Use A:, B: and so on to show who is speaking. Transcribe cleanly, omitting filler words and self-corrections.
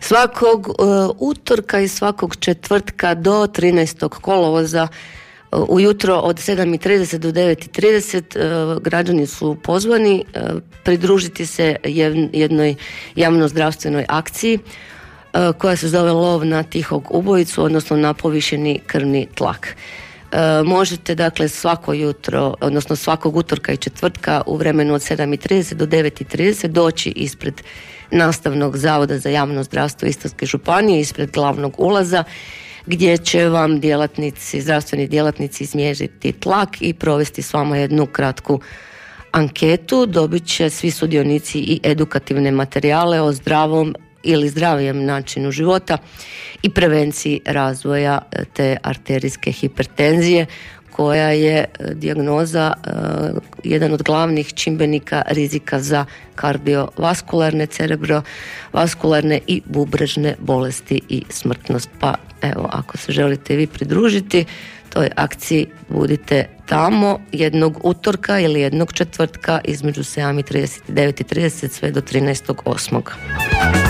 A: Svakog utorka i svakog četvrtka do 13. kolovoza ujutro od 7:30 do 9:30 građani su pozvani pridružiti se jednoj javnozdravstvenoj akciji koja se zove lov na tihog ubojicu, odnosno na povišeni krvni tlak. Možete dakle svako jutro, odnosno svakog utorka i četvrtka u vremenu od 7:30 do 9:30 doći ispred Nastavnog zavoda za javno zdravstvo Istarske županije, ispred glavnog ulaza, gdje će vam zdravstveni djelatnici izmjeriti tlak i provesti s vama jednu kratku anketu. Dobit će svi sudionici i edukativne materijale o zdravom ili zdravijem načinu života i prevenciji razvoja te arterijske hipertenzije, koja je dijagnoza jedan od glavnih čimbenika rizika za kardiovaskularne, cerebrovaskularne i bubrežne bolesti i smrtnost. Pa evo, ako se želite vi pridružiti toj akciji, budite tamo jednog utorka ili jednog četvrtka između 7:30 i 9:30 sve do 13.8.